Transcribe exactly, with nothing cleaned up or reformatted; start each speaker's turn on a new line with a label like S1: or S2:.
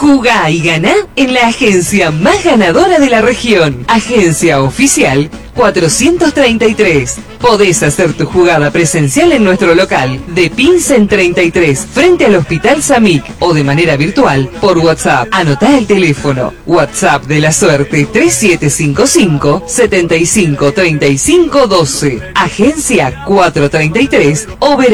S1: Jugá y ganá en la agencia más ganadora de la región. Agencia Oficial cuatrocientos treinta y tres. Podés hacer tu jugada presencial en nuestro local de Pinsen treinta y tres, frente al Hospital Samic, o de manera virtual por WhatsApp. Anotá el teléfono. WhatsApp de la suerte tres siete cinco cinco, siete cinco tres cinco uno dos. Agencia cuatrocientos treinta y tres, Oberá.